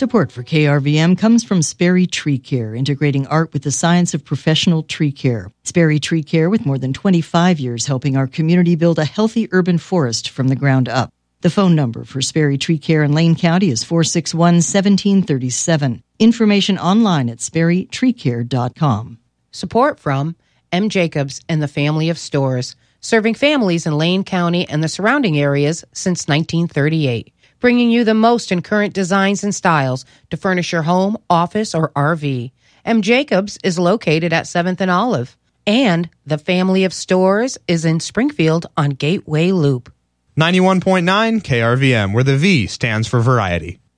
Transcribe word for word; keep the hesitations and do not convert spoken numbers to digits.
Support for K R V M comes from Sperry Tree Care, integrating art with the science of professional tree care. Sperry Tree Care, with more than twenty-five years helping our community build a healthy urban forest from the ground up. The phone number for Sperry Tree Care in Lane County is four six one, one seven three seven. Information online at sperry tree care dot com. Support from M. Jacobs and the Family of Stores, serving families in Lane County and the surrounding areas since nineteen thirty-eight. Bringing you the most in current designs and styles to furnish your home, office, or R V. M. Jacobs is located at seventh and Olive. And the Family of Stores is in Springfield on Gateway Loop. ninety-one point nine K R V M, where the V stands for variety.